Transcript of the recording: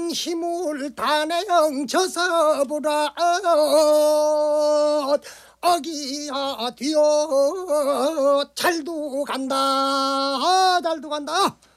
힘을 다내영 져서 부라 어기야 뒤어 잘도 간다 잘도 간다.